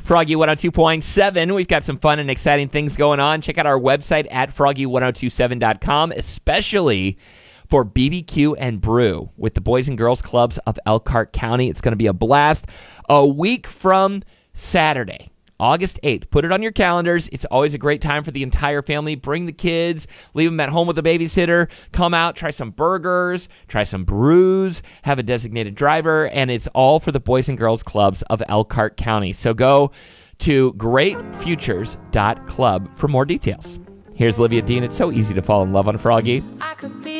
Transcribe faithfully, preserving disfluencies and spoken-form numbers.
Froggy one oh two point seven. We've got some fun and exciting things going on. Check out our website at froggy one oh two seven dot com, especially for B B Q and Brew with the Boys and Girls Clubs of Elkhart County. It's going to be a blast. A week from Saturday, August eighth. Put it on your calendars. It's always a great time for the entire family. Bring the kids, leave them at home with a babysitter, come out, try some burgers, try some brews, have a designated driver, and it's all for the Boys and Girls Clubs of Elkhart County. So go to great futures dot club for more details. Here's Olivia Dean. It's so easy to fall in love on Froggy. I could be